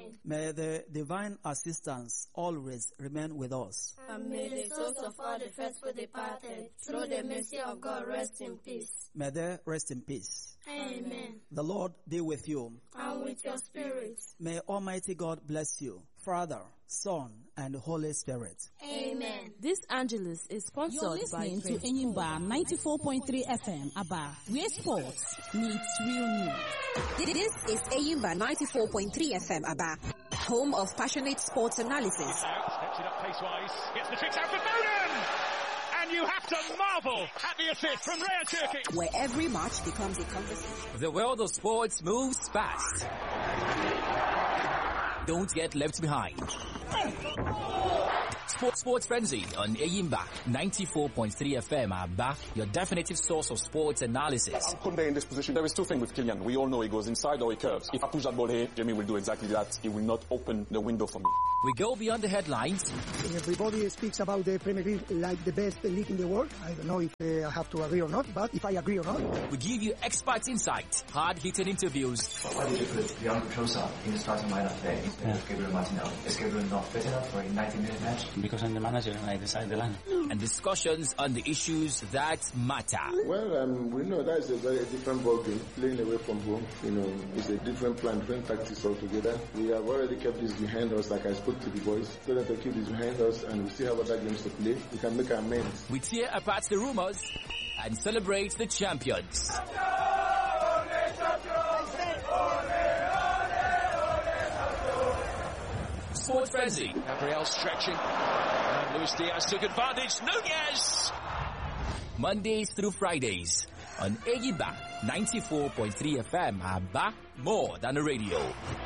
Amen. May the divine assistance always remain with us. And may the souls of all the faithful departed, through the mercy of God, rest in peace. May they rest in peace. Amen. The Lord be with you. And with your spirit. May Almighty God bless you, Father, Son, and Holy Spirit. Amen. This Angelus is sponsored by You're listening to Enyimba 94.3 FM, Aba, where sports meets real news. This is Enyimba 94.3 FM, Aba, home of passionate sports analysis. Steps it up pace-wise, gets the tricks out for Bowden! And you have to marvel at the assist from Rhea Turkey. Where every match becomes a conversation. The world of sports moves fast. Don't get left behind. Sports Frenzy on Enyimba 94.3 FM Aba, your definitive source of sports analysis. Koundé in this position, there is two things with Kylian. We all know he goes inside or he curves. If I push that ball here, Jamie will do exactly that. He will not open the window for me. We go beyond the headlines. Everybody speaks about the Premier League like the best league in the world. I don't know if I have to agree or not, but if I agree or not. We give you expert insight, hard-hitting interviews. Why did you put Leandro Trossard in the starting lineup today instead of Gabriel Martinelli? Is Gabriel not fit enough for a 90-minute match? Because I'm the manager and I decide the line. And discussions on the issues that matter. Well, we know that's a very different ballgame. Playing away from home, it's a different plan, different tactics altogether. We have already kept this behind us, like I spoke to the boys. So that we keep this behind us and we still have other games to play. We can make amends. We tear apart the rumors and celebrate the champions. Sports Frenzy. Gabriel stretching. And Luis Diaz took advantage. Nunez! Mondays through Fridays on Enyimba 94.3 FM Aba, more than a radio.